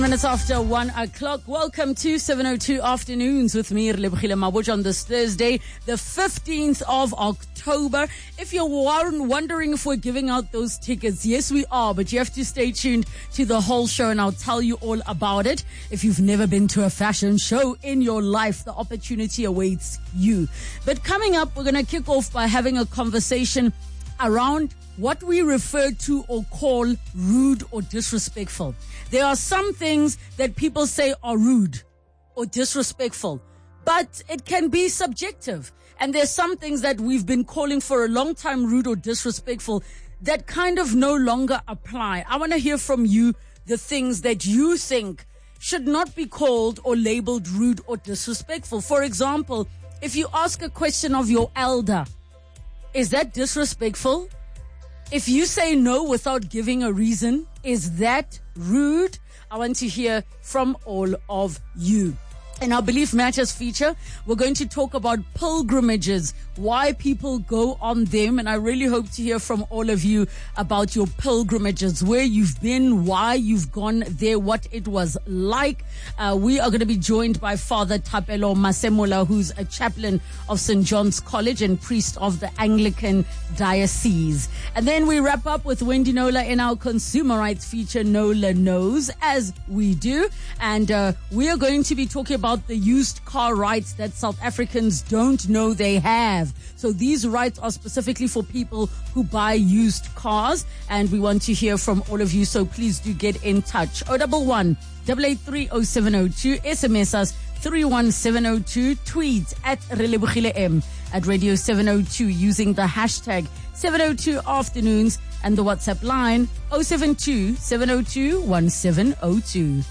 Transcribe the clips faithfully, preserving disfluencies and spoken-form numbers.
Minutes after one o'clock. Welcome to seven oh two Afternoons with me, Relebohile Mabotja, on this Thursday, the fifteenth of October. If you're wondering if we're giving out those tickets, yes, we are, but you have to stay tuned to the whole show and I'll tell you all about it. If you've never been to a fashion show in your life, the opportunity awaits you. But coming up, we're going to kick off by having a conversation around what we refer to or call rude or disrespectful. There are some things that people say are rude or disrespectful, but it can be subjective. And there's some things that we've been calling for a long time rude or disrespectful that kind of no longer apply. I want to hear from you the things that you think should not be called or labeled rude or disrespectful. For example, if you ask a question of your elder, is that disrespectful? If you say no without giving a reason, is that rude? I want to hear from all of you. In our Belief Matters feature, we're going to talk about pilgrimages, why people go on them, and I really hope to hear from all of you about your pilgrimages, where you've been, why you've gone there, what it was like. Uh, we are going to be joined by Father Thapelo Masemola, who's a chaplain of Saint John's College and priest of the Anglican Diocese. And then we wrap up with Wendy Nola in our consumer rights feature, Nola Knows, as we do. And uh, we are going to be talking about the used car rights that South Africans don't know they have. So these rights are specifically for people who buy used cars, and we want to hear from all of you, so please do get in touch. oh one one, eight eight three, oh seven oh two, S M S us three one seven oh two, tweet at Relebohile M, at Radio seven oh two using the hashtag seven oh two Afternoons, and the WhatsApp line oh seven two, seven oh two, one seven oh two.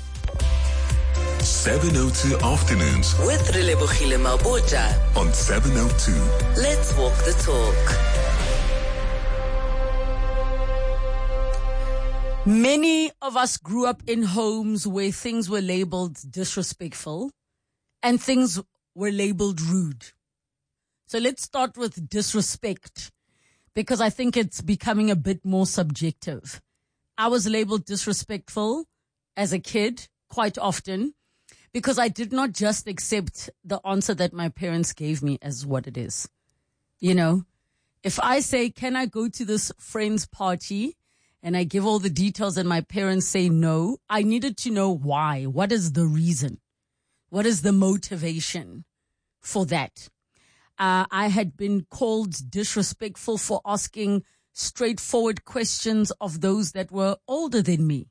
seven oh two Afternoons with Relebohile Mabotja on seven oh two. Let's walk the talk. Many of us grew up in homes where things were labeled disrespectful and things were labeled rude. So let's start with disrespect, because I think it's becoming a bit more subjective. I was labeled disrespectful as a kid quite often, because I did not just accept the answer that my parents gave me as what it is. You know, if I say, can I go to this friend's party? And I give all the details and my parents say no, I needed to know why. What is the reason? What is the motivation for that? Uh, I had been called disrespectful for asking straightforward questions of those that were older than me,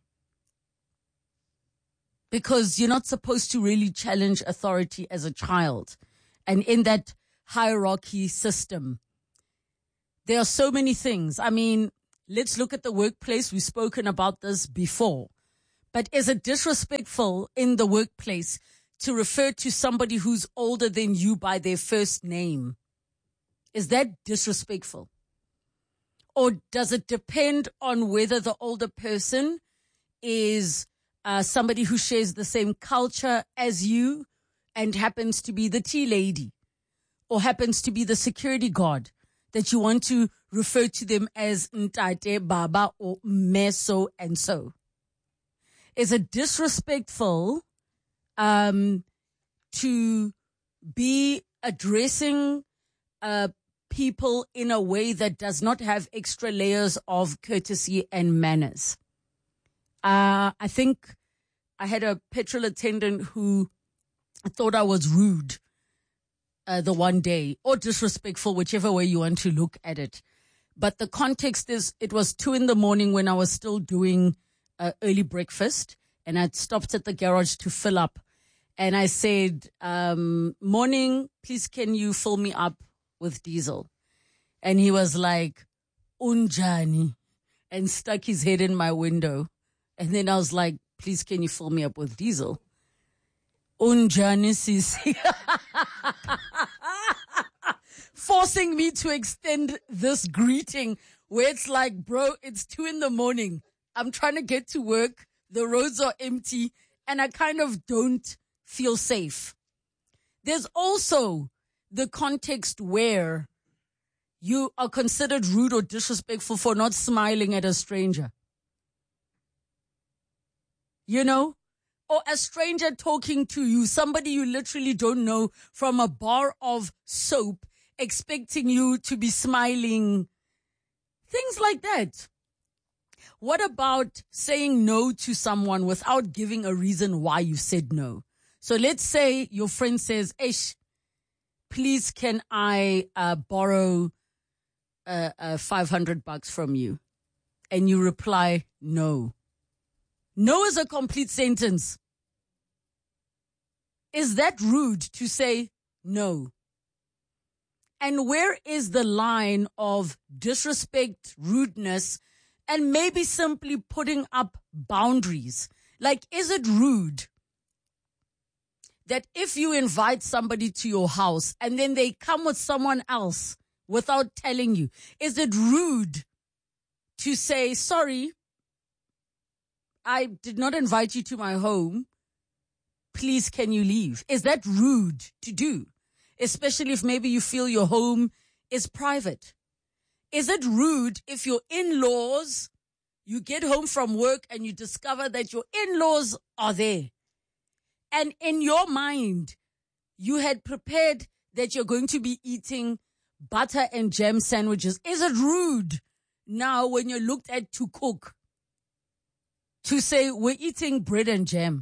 because you're not supposed to really challenge authority as a child. And in that hierarchy system, there are so many things. I mean, let's look at the workplace. We've spoken about this before. But is it disrespectful in the workplace to refer to somebody who's older than you by their first name? Is that disrespectful? Or does it depend on whether the older person is Uh, somebody who shares the same culture as you and happens to be the tea lady or happens to be the security guard, that you want to refer to them as Ntate, Baba, or Meso and so? Is it disrespectful um, to be addressing uh, people in a way that does not have extra layers of courtesy and manners? Uh, I think I had a petrol attendant who thought I was rude uh, the one day, or disrespectful, whichever way you want to look at it. But the context is, it was two in the morning when I was still doing uh, early breakfast, and I'd stopped at the garage to fill up. And I said, um, morning, please can you fill me up with diesel? And he was like, Unjani, and stuck his head in my window. And then I was like, please, can you fill me up with diesel? Unjani Sisi. Forcing me to extend this greeting where it's like, bro, it's two in the morning. I'm trying to get to work. The roads are empty and I kind of don't feel safe. There's also the context where you are considered rude or disrespectful for not smiling at a stranger. You know, or a stranger talking to you, somebody you literally don't know from a bar of soap, expecting you to be smiling. Things like that. What about saying no to someone without giving a reason why you said no? So let's say your friend says, Ish, please can I uh, borrow uh, uh, five hundred bucks from you? And you reply, no. No is a complete sentence. Is that rude to say no? And where is the line of disrespect, rudeness, and maybe simply putting up boundaries? Like, is it rude that if you invite somebody to your house and then they come with someone else without telling you, is it rude to say, sorry, I did not invite you to my home. Please, can you leave? Is that rude to do? Especially if maybe you feel your home is private. Is it rude if your in-laws, you get home from work and you discover that your in-laws are there? And in your mind, you had prepared that you're going to be eating butter and jam sandwiches. Is it rude now when you're looked at to cook to say we're eating bread and jam?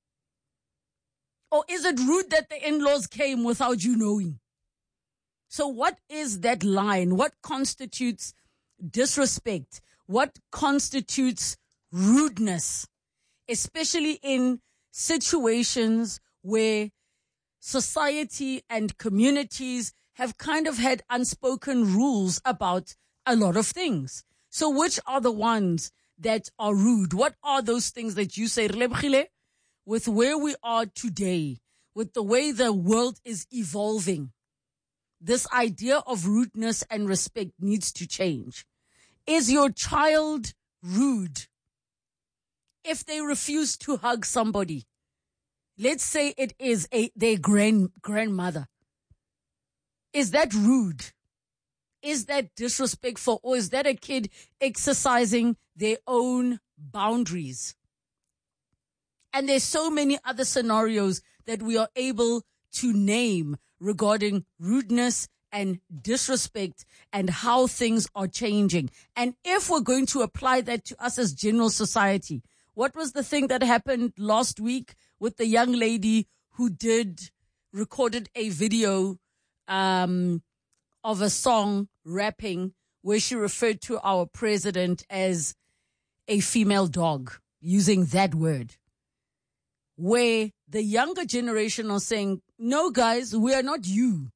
Or is it rude that the in-laws came without you knowing? So what is that line? What constitutes disrespect? What constitutes rudeness? Especially in situations where society and communities have kind of had unspoken rules about a lot of things. So which are the ones that are rude? What are those things that you say, Relebogile, with where we are today, with the way the world is evolving, this idea of rudeness and respect needs to change? Is your child rude if they refuse to hug somebody? Let's say it is a their grand grandmother. Is that rude? Is that disrespectful? Or is that a kid exercising their own boundaries? And there's so many other scenarios that we are able to name regarding rudeness and disrespect and how things are changing. And if we're going to apply that to us as general society, what was the thing that happened last week with the young lady who did, recorded a video um, of a song rapping where she referred to our president as a female dog, using that word? Where the younger generation are saying, no, guys, we are not you.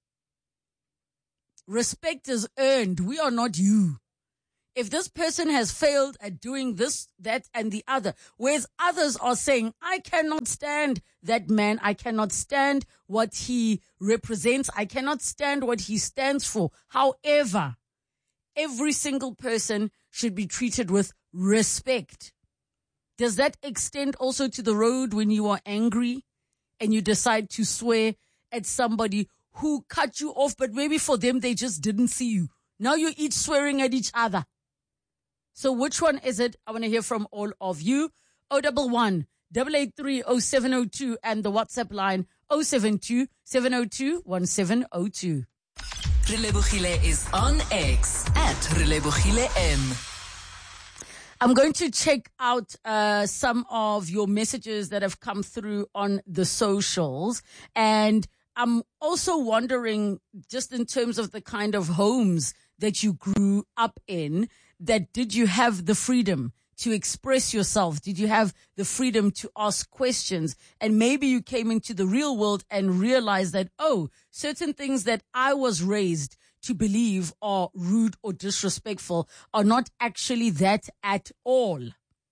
Respect is earned. We are not you. If this person has failed at doing this, that, and the other, whereas others are saying, I cannot stand that man. I cannot stand what he represents. I cannot stand what he stands for. However, every single person should be treated with respect. Does that extend also to the road when you are angry and you decide to swear at somebody who cut you off, but maybe for them they just didn't see you? Now you're each swearing at each other. So which one is it? I want to hear from all of you. oh one one, eight eight three, oh seven oh two and the WhatsApp line oh seven two, seven oh two, one seven oh two. Relebogile is on X at Relebogile M. I'm going to check out uh, some of your messages that have come through on the socials. And I'm also wondering, just in terms of the kind of homes that you grew up in, that did you have the freedom to express yourself? Did you have the freedom to ask questions? And maybe you came into the real world and realized that, oh, certain things that I was raised to believe are rude or disrespectful are not actually that at all.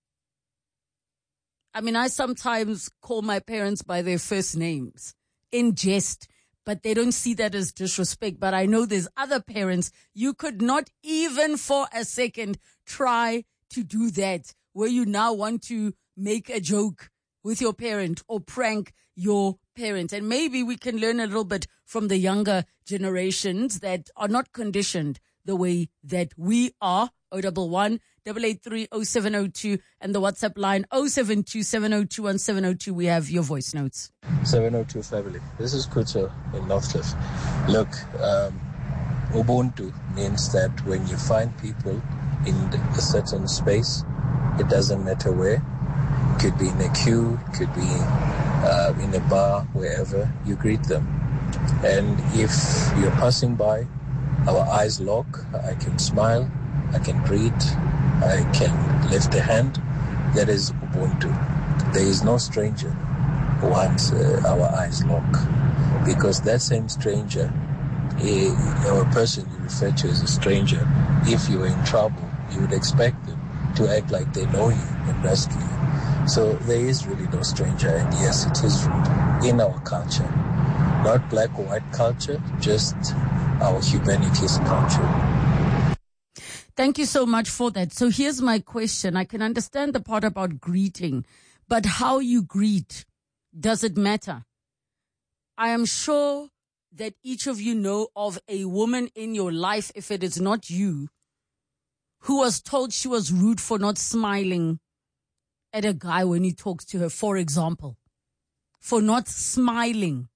I mean, I sometimes call my parents by their first names in jest, but they don't see that as disrespect. But I know there's other parents, you could not even for a second try to do that, where you now want to make a joke with your parent or prank your parent. And maybe we can learn a little bit from the younger generations that are not conditioned the way that we are. oh one one, eight eight three, oh seven oh two and the WhatsApp line oh seven two, seven oh two, one seven oh two. We have your voice notes. seven oh two family. This is Kuto in Northcliffe. Look, um, Ubuntu means that when you find people in a certain space, it doesn't matter where. It could be in a queue, it could be uh, in a bar, wherever, you greet them. And if you're passing by, our eyes lock, I can smile, I can greet, I can lift a hand. That is Ubuntu. There is no stranger once uh, our eyes lock, because that same stranger, a, or a person you refer to as a stranger, if you were in trouble, you would expect them to act like they know you and rescue you. So there is really no stranger, and yes, it is rude in our culture. Not black or white culture, just our humanity's culture. Thank you so much for that. So here's my question. I can understand the part about greeting, but how you greet, does it matter? I am sure that each of you know of a woman in your life, if it is not you, who was told she was rude for not smiling at a guy when he talks to her, for example, for not smiling.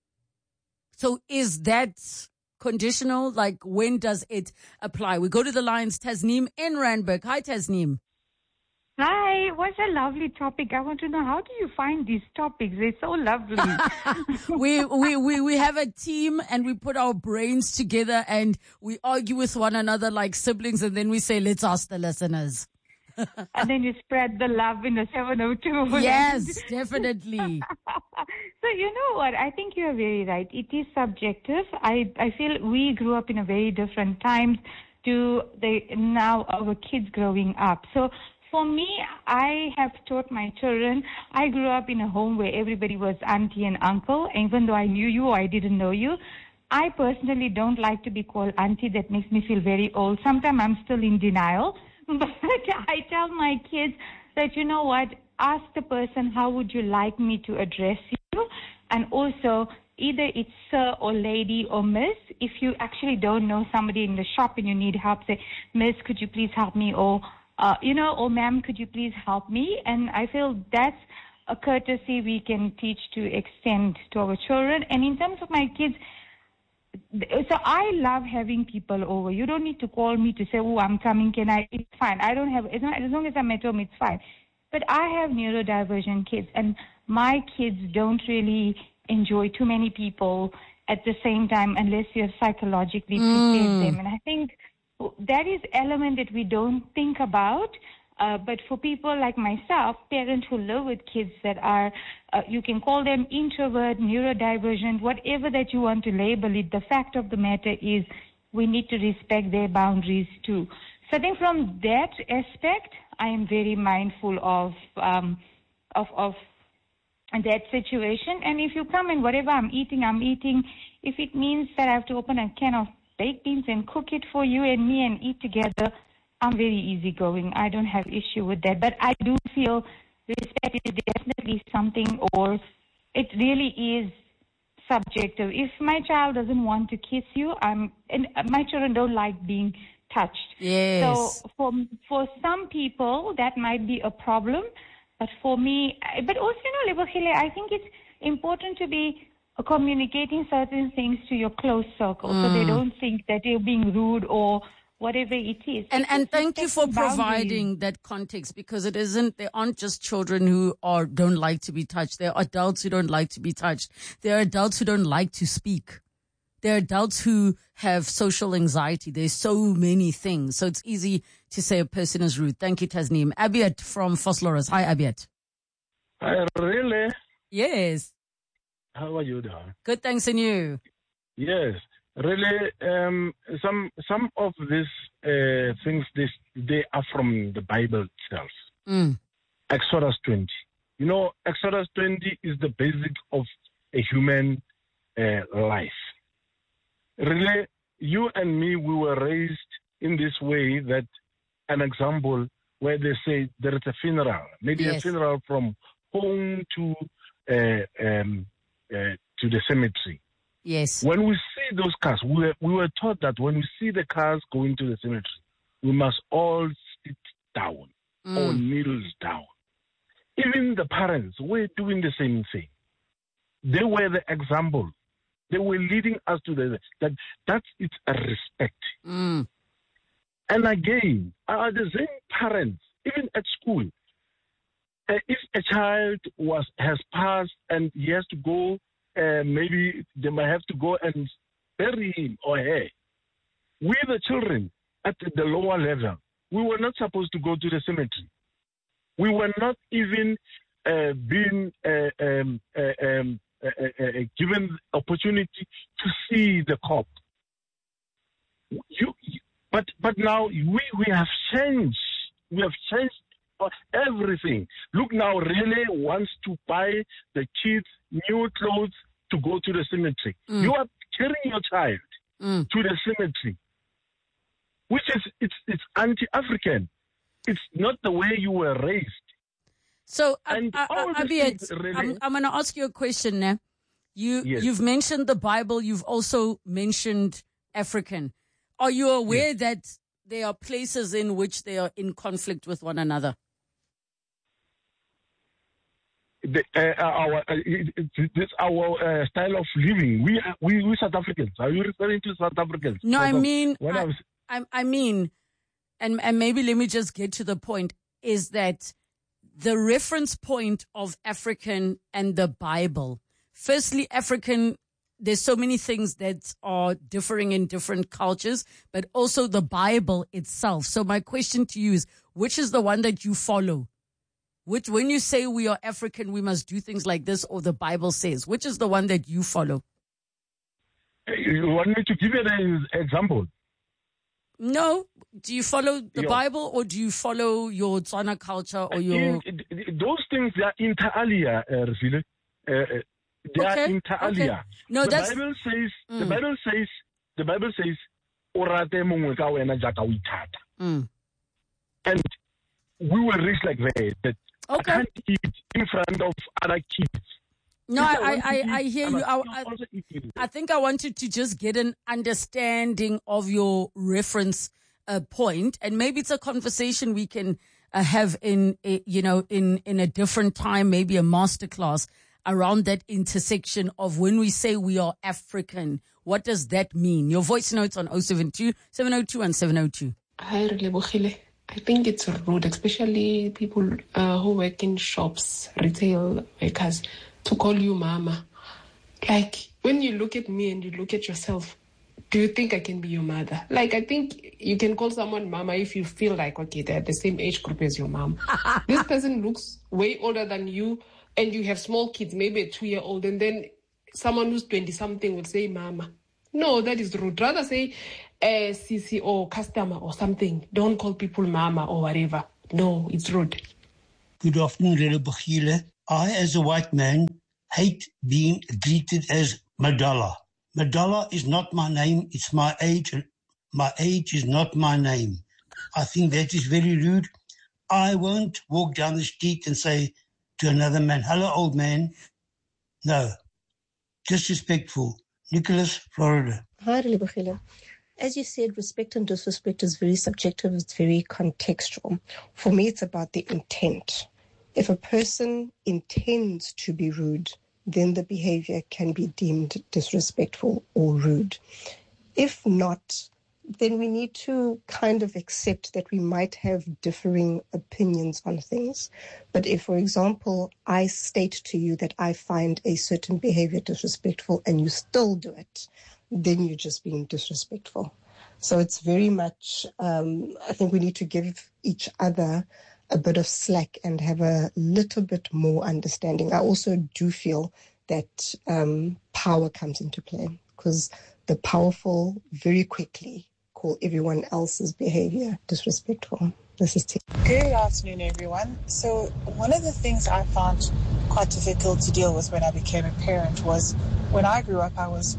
So is that conditional? Like, when does it apply? We go to the lines. Tasneem in Randburg. Hi, Tasneem. Hi, what a lovely topic. I want to know, how do you find these topics? They're so lovely. we, we, we, we have a team and we put our brains together and we argue with one another like siblings, and then we say, let's ask the listeners. And then you spread the love in the seven oh two. Yes, definitely. So you know what? I think you are very right. It is subjective. I, I feel we grew up in a very different times to the now our kids growing up. So for me, I have taught my children. I grew up in a home where everybody was auntie and uncle. Even though I knew you, I didn't know you. I personally don't like to be called auntie. That makes me feel very old. Sometimes I'm still in denial. But I tell my kids that, you know what, ask the person, how would you like me to address you? And also, either it's sir or lady or miss. If you actually don't know somebody in the shop and you need help, say, miss, could you please help me? Or, uh, you know, or ma'am, could you please help me? And I feel that's a courtesy we can teach to extend to our children. And in terms of my kids, so I love having people over. You don't need to call me to say, oh, I'm coming, can I? It's fine. I don't have, it's not, as long as I'm at home, it's fine. But I have neurodivergent kids, and my kids don't really enjoy too many people at the same time unless you're psychologically prepared mm. them. And I think that is element that we don't think about. Uh, but for people like myself, parents who live with kids that are, uh, you can call them introvert, neurodivergent, whatever that you want to label it, the fact of the matter is we need to respect their boundaries too. So I think from that aspect, I am very mindful of, um, of, of that situation. And if you come and whatever I'm eating, I'm eating. If it means that I have to open a can of baked beans and cook it for you and me and eat together, I'm very easygoing. I don't have issue with that. But I do feel respect is definitely something, or it really is subjective. If my child doesn't want to kiss you, I'm, and my children don't like being touched. Yes. So for, for some people, that might be a problem. But for me, but also, you know, Lebohile, I think it's important to be communicating certain things to your close circle mm. so they don't think that you're being rude or whatever it is. And it's and thank you for boundaries. providing that context, because it isn't, they aren't just children who are don't like to be touched. There are adults who don't like to be touched. There are adults who don't like to speak. There are adults who have social anxiety. There's so many things. So it's easy to say a person is rude. Thank you, Tasneem. Abiat from Vosloorus. Hi, Abiat. Hi, really? Yes. How are you doing? Good, thanks, and you? Yes. Really, um, some some of these uh, things, this, they are from the Bible itself. Mm. Exodus twenty. You know, Exodus twenty is the basic of a human uh, life. Really, you and me, we were raised in this way that an example where they say there is a funeral, maybe yes. a funeral from home to uh, um, uh, to the cemetery. Yes. When we see those cars, we were, we were taught that when we see the cars going to the cemetery, we must all sit down mm. or kneel down. Even the parents were doing the same thing. They were the example. They were leading us to the that that's it's a respect. Mm. And again, are the same parents, even at school. Uh, if a child was has passed and he has to go, uh, maybe they might have to go and bury him or her. We, the children at the lower level, we were not supposed to go to the cemetery. We were not even uh, being uh, um, uh, um, uh, uh, uh, given opportunity to see the corpse. You, but but now we we have changed. We have changed everything. Look now, really wants to buy the kids new clothes to go to the cemetery. Mm. You are carrying your child mm. to the cemetery, which is it's it's anti-African. It's not the way you were raised. So, and uh, uh, Abiyet, really, I'm, I'm going to ask you a question now. You yes. You've mentioned the Bible. You've also mentioned African. Are you aware yes. that there are places in which they are in conflict with one another? The, uh, our uh, this our uh, style of living. We we we South Africans. Are you referring to South Africans? No, South I mean, I, I, was... I, I mean, and and maybe let me just get to the point. Is that the reference point of African and the Bible? Firstly, African. There's so many things that are differing in different cultures, but also the Bible itself. So my question to you is, which is the one that you follow? Which, when you say we are African, we must do things like this, or the Bible says, which is the one that you follow? You want me to give you an example? No. Do you follow the yeah. Bible, or do you follow your Tswana culture or your... In, those things, they are inter alia, uh, Refile. Uh, They okay, are inter alia. Okay. No, the that's... Bible says. Mm. The Bible says. The Bible says. Orate mongwe ka wena jaka o ithata. And we were raised like that. That okay. I can't eat in front of other kids. No, I, I, I, eat, I hear you. I, I, I think I wanted to just get an understanding of your reference uh, point, and maybe it's a conversation we can uh, have in, a, you know, in in a different time, maybe a masterclass around that intersection of when we say we are African, what does that mean? Your voice notes on oh seven two, seven oh two and seven oh two. Hi, Relebohile. I think it's rude, especially people uh, who work in shops, retail workers, to call you mama. Like, when you look at me and you look at yourself, do you think I can be your mother? Like, I think you can call someone mama if you feel like, okay, they're the same age group as your mom. This person looks way older than you, and you have small kids, maybe a two-year-old, and then someone who's twenty-something will say mama. No, that is rude. Rather say uh, C C or customer or something. Don't call people mama or whatever. No, it's rude. Good afternoon, Relebohile. I, as a white man, hate being greeted as Madala. Madala is not my name, it's my age. My age is not my name. I think that is very rude. I won't walk down the street and say to another man, hello, old man. No. Disrespectful. Nicholas, Florida. Hi, Relebohile. As you said, respect and disrespect is very subjective. It's very contextual. For me, it's about the intent. If a person intends to be rude, then the behavior can be deemed disrespectful or rude. If not, then we need to kind of accept that we might have differing opinions on things. But if, for example, I state to you that I find a certain behavior disrespectful and you still do it, then you're just being disrespectful. So it's very much, um, I think we need to give each other a bit of slack and have a little bit more understanding. I also do feel that um, power comes into play, because the powerful very quickly call everyone else's behavior disrespectful. This is T. Good afternoon, everyone. So one of the things I found quite difficult to deal with when I became a parent was when I grew up, I was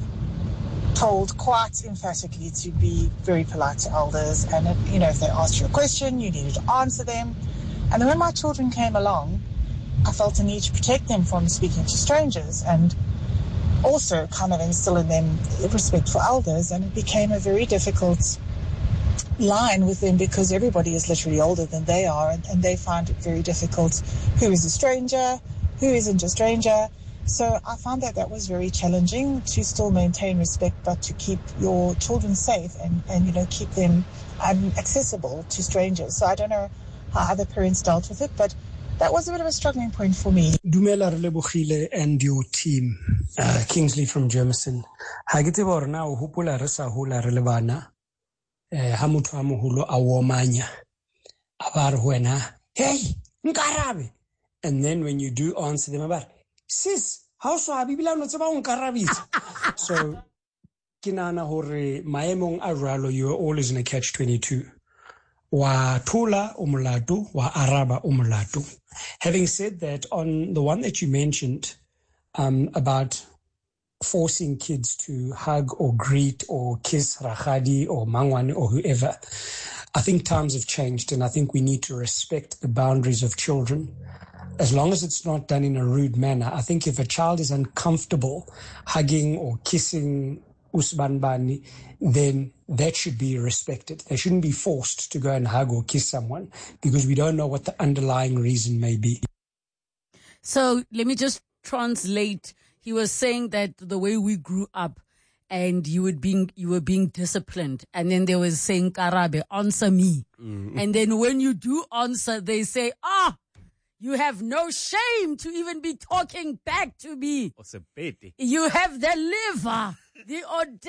told quite emphatically to be very polite to elders, and you know, if they asked you a question, you needed to answer them. And then when my children came along, I felt a need to protect them from speaking to strangers. And also kind of instill in them respect for elders, and it became a very difficult line with them because everybody is literally older than they are, and, and they find it very difficult who is a stranger, who isn't a stranger. So I found that that was very challenging to still maintain respect, but to keep your children safe and, and you know, keep them um, accessible to strangers. So I don't know how other parents dealt with it, but that was a bit of a struggling point for me. Dumela Relebohile and your team, uh, Kingsley from Jameson. Ha ke tseba hore na o hopola re sa hola re le bana, eh, ha motho a moholo a o omanya, a ba re ho wena, hey, nkarabe. And then when you do answer them about, sis, how swabi bila no tseba o nkarabitse. So ke nahana hore maemong a jwalo, you are always in a catch twenty-two. Wa thola o molato, wa araba o molato. Having said that, on the one that you mentioned um, about forcing kids to hug or greet or kiss Rakhadi or Mangwane or whoever, I think times have changed, and I think we need to respect the boundaries of children. As long as it's not done in a rude manner. I think if a child is uncomfortable hugging or kissing Usbanbani, then that should be respected. They shouldn't be forced to go and hug or kiss someone because we don't know what the underlying reason may be. So let me just translate. He was saying that the way we grew up and you would being you were being disciplined, and then they were saying Karabe, answer me. Mm. And then when you do answer, they say, ah, you have no shame to even be talking back to me. You have the liver, the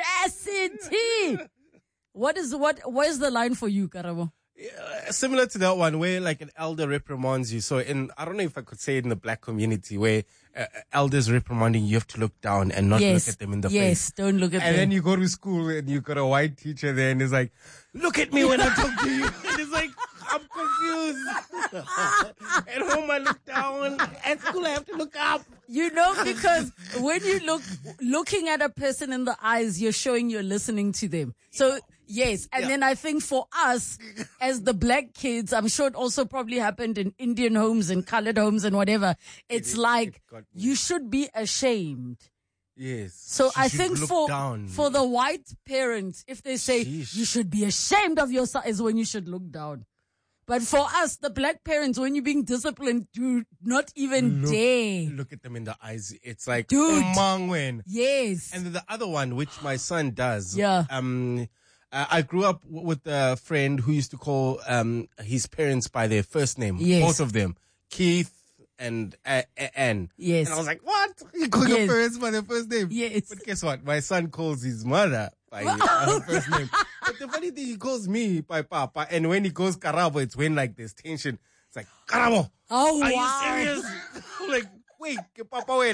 audacity. What is what? Where's the line for you, Karabo? Yeah, similar to that one where like an elder reprimands you. So in, I don't know if I could say it in the black community where uh, elders reprimanding, you have to look down and not yes, look at them in the yes, face. Yes, don't look at and them. And then you go to school and you got a white teacher there and it's like, look at me when I talk to you. And it's like, I'm confused. At home I look down. At school I have to look up. You know, because when you look, looking at a person in the eyes, you're showing you're listening to them. So, yes. And yeah. then I think for us, as the black kids, I'm sure it also probably happened in Indian homes and colored homes and whatever. It's it, like, it you should be ashamed. Yes. So she I think for, down. for the white parents, if they say Sheesh. you should be ashamed of yourself, is when you should look down. But for us, the black parents, when you're being disciplined, do not even look, dare. Look at them in the eyes. It's like, dude. Mangwen. Yes. And then the other one, which my son does. Yeah. Um, uh, I grew up w- with a friend who used to call um his parents by their first name. Yes. Both of them. Keith and uh, Anne. Yes. And I was like, what? You call yes. your parents by their first name? Yes. But guess what? My son calls his mother by her first name. But the funny thing, he calls me by Papa. And when he goes Karabo, it's when like there's tension. It's like, Karabo. Oh, are wow. you serious? I'm like, wait, Papa, wait.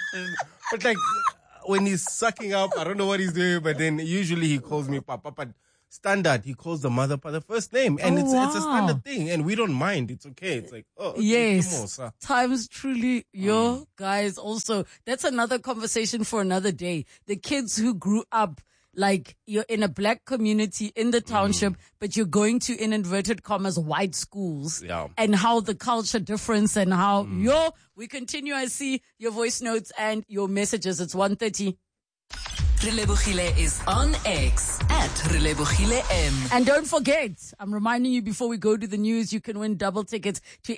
But like, when he's sucking up, I don't know what he's doing, but then usually he calls me Papa. But standard, he calls the mother by the first name. And oh, it's wow. it's a standard thing. And we don't mind. It's okay. It's like, oh, okay, yes. more, Times truly, your mm. guys also. That's another conversation for another day. The kids who grew up, like you're in a black community in the township, mm. but you're going to, in inverted commas, white schools, yeah. and how the culture difference and how mm. your, we continue, I see your voice notes and your messages. It's one thirty. Relebohile is on X at Relebohile M. And don't forget, I'm reminding you before we go to the news, you can win double tickets to